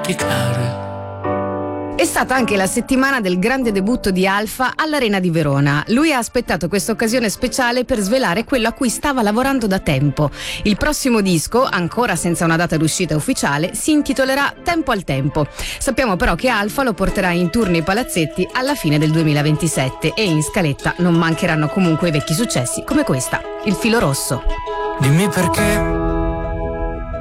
dimenticare. È stata anche la settimana del grande debutto di Alfa all'Arena di Verona. Lui ha aspettato questa occasione speciale per svelare quello a cui stava lavorando da tempo. Il prossimo disco, ancora senza una data d'uscita ufficiale, si intitolerà Tempo al Tempo. Sappiamo però che Alfa lo porterà in tour nei palazzetti alla fine del 2027 e in scaletta non mancheranno comunque i vecchi successi come questa, Il filo rosso. Dimmi perché